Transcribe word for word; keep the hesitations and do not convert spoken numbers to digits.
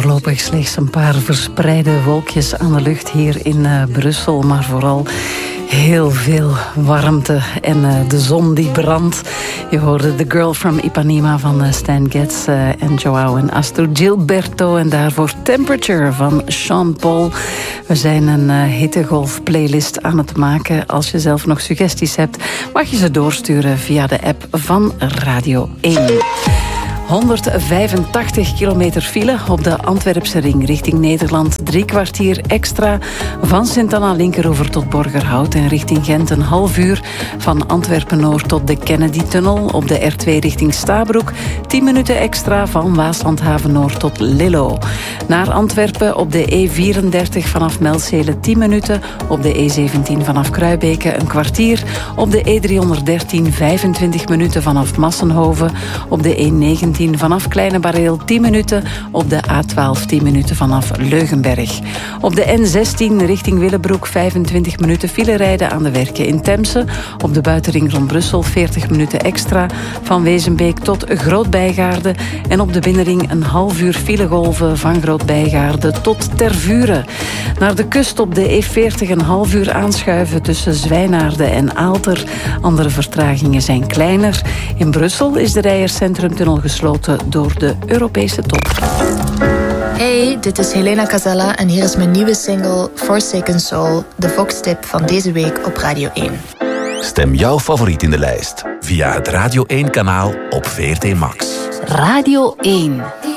Voorlopig slechts een paar verspreide wolkjes aan de lucht hier in uh, Brussel, maar vooral heel veel warmte en uh, de zon die brandt. Je hoorde The Girl from Ipanema van uh, Stan Getz uh, en Joao en Astrid Gilberto. En daarvoor Temperature van Sean Paul. We zijn een uh, hittegolf-playlist aan het maken. Als je zelf nog suggesties hebt, mag je ze doorsturen via de app van Radio één. honderdvijfentachtig kilometer file op de Antwerpse ring richting Nederland. Drie kwartier extra van Sint-Anna Linkeroever tot Borgerhout. En richting Gent een half uur van Antwerpen-Noord tot de Kennedy-tunnel. Op de R twee richting Stabroek. Tien minuten extra van Waaslandhaven-Noord tot Lillo. Naar Antwerpen op de E vierendertig vanaf Melzele tien minuten. Op de E zeventien vanaf Kruibeke een kwartier. Op de E driehonderddertien vijfentwintig minuten vanaf Massenhoven. Op de E negentien vanaf Kleine Bareel tien minuten. Op de A twaalf tien minuten vanaf Leugenberg. Op de N zestien richting Willebroek vijfentwintig minuten file rijden aan de werken in Temse. Op de buitenring rond Brussel veertig minuten extra. Van Wezenbeek tot Groot-Bijgaarde. En op de binnenring een half uur filegolven van Groot-Bijgaarde tot Tervuren. Naar de kust op de E veertig een half uur aanschuiven tussen Zwijnaarde en Aalter. Andere vertragingen zijn kleiner. In Brussel is de Rijerscentrumtunnel gesloten door de Europese top. Hey, dit is Helena Casella en hier is mijn nieuwe single Forsaken Soul, de Vox-tip van deze week op Radio één. Stem jouw favoriet in de lijst via het Radio één-kanaal op V R T Max. Radio één.